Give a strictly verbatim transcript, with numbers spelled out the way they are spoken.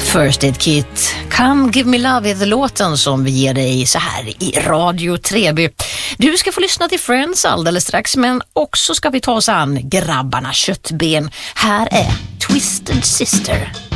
First Aid Kit, Come Give Me Love är låten som vi ger dig så här i Radio Treby. Du ska få lyssna till Friends alldeles strax, men också ska vi ta oss an grabbarna köttben. Här är Twisted Sister.